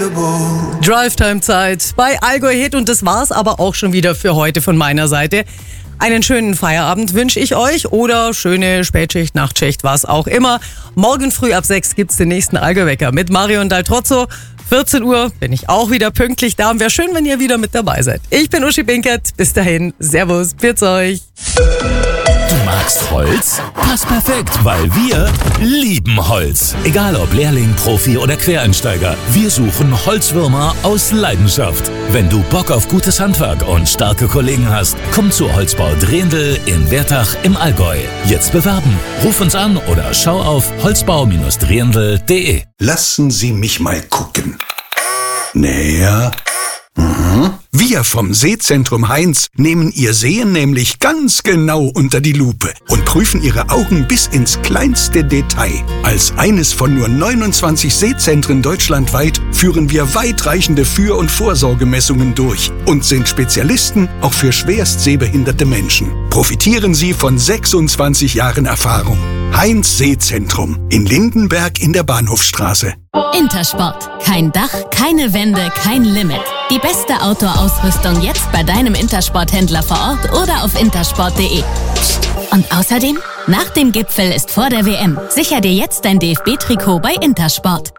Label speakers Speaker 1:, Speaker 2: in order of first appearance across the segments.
Speaker 1: Drive-Time-Zeit bei Allgäu Hit und das war's aber auch schon wieder für heute von meiner Seite. Einen schönen Feierabend wünsche ich euch oder schöne Spätschicht, Nachtschicht, was auch immer. Morgen früh ab 6 gibt's den nächsten Allgäu-Wecker mit Marion Daltrozzo. 14 Uhr bin ich auch wieder pünktlich da und wäre schön, wenn ihr wieder mit dabei seid. Ich bin Uschi Binkert. Bis dahin, Servus, pfiat euch.
Speaker 2: Du magst Holz? Passt perfekt, weil wir lieben Holz. Egal ob Lehrling, Profi oder Quereinsteiger, wir suchen Holzwürmer aus Leidenschaft. Wenn du Bock auf gutes Handwerk und starke Kollegen hast, komm zu Holzbau Drehendl in Wertach im Allgäu. Jetzt bewerben. Ruf uns an oder schau auf holzbau-drehendl.de.
Speaker 3: Lassen Sie mich mal gucken. Näher. Wir vom Sehzentrum Heinz nehmen Ihr Sehen nämlich ganz genau unter die Lupe und prüfen Ihre Augen bis ins kleinste Detail. Als eines von nur 29 Sehzentren deutschlandweit führen wir weitreichende Für- und Vorsorgemessungen durch und sind Spezialisten auch für schwerst sehbehinderte Menschen. Profitieren Sie von 26 Jahren Erfahrung. Heinz Sehzentrum in Lindenberg in der Bahnhofstraße.
Speaker 4: Intersport. Kein Dach, keine Wände, kein Limit. Die beste Outdoor-Ausrüstung jetzt bei deinem Intersport-Händler vor Ort oder auf intersport.de. Und außerdem, nach dem Gipfel ist vor der WM. Sicher dir jetzt dein DFB-Trikot bei Intersport.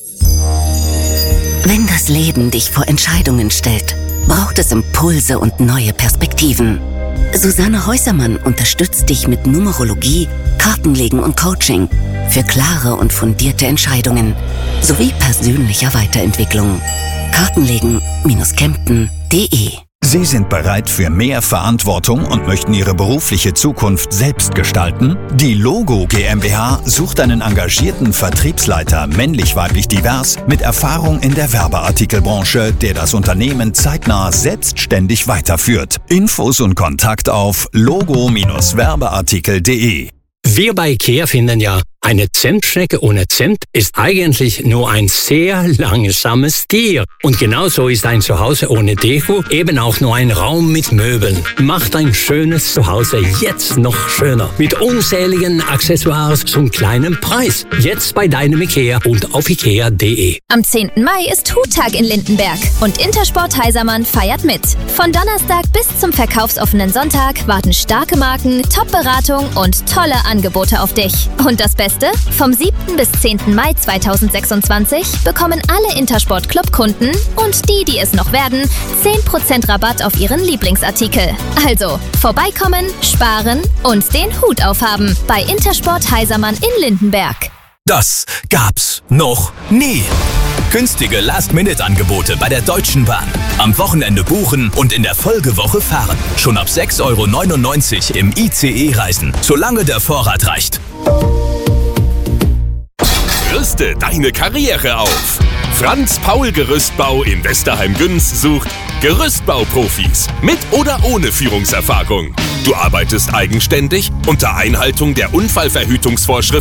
Speaker 5: Wenn das Leben dich vor Entscheidungen stellt, braucht es Impulse und neue Perspektiven. Susanne Häusermann unterstützt dich mit Numerologie, Kartenlegen und Coaching für klare und fundierte Entscheidungen sowie persönlicher Weiterentwicklung. Kartenlegen-Kempten.de.
Speaker 6: Sie sind bereit für mehr Verantwortung und möchten Ihre berufliche Zukunft selbst gestalten? Die Logo GmbH sucht einen engagierten Vertriebsleiter, männlich-weiblich divers, mit Erfahrung in der Werbeartikelbranche, der das Unternehmen zeitnah selbstständig weiterführt. Infos und Kontakt auf logo-werbeartikel.de.
Speaker 7: Wir bei IKEA finden ja, eine Zimtschnecke ohne Zimt ist eigentlich nur ein sehr langsames Tier. Und genauso ist ein Zuhause ohne Deko eben auch nur ein Raum mit Möbeln. Macht ein schönes Zuhause jetzt noch schöner. Mit unzähligen Accessoires zum kleinen Preis. Jetzt bei deinem IKEA und auf ikea.de.
Speaker 8: Am 10. Mai ist Huttag in Lindenberg und Intersport Heisermann feiert mit. Von Donnerstag bis zum verkaufsoffenen Sonntag warten starke Marken, Top-Beratung und tolle Angebote auf dich. Und das Beste? Vom 7. bis 10. Mai 2026 bekommen alle Intersport-Club-Kunden und die es noch werden, 10% Rabatt auf ihren Lieblingsartikel. Also, vorbeikommen, sparen und den Hut aufhaben bei Intersport Heisermann in Lindenberg.
Speaker 2: Das gab's noch nie. Günstige Last-Minute-Angebote bei der Deutschen Bahn. Am Wochenende buchen und in der Folgewoche fahren. Schon ab 6,99 € im ICE reisen, solange der Vorrat reicht.
Speaker 9: Rüste deine Karriere auf. Franz Paul Gerüstbau in Westerheim-Günz sucht Gerüstbauprofis mit oder ohne Führungserfahrung. Du arbeitest eigenständig unter Einhaltung der Unfallverhütungsvorschrift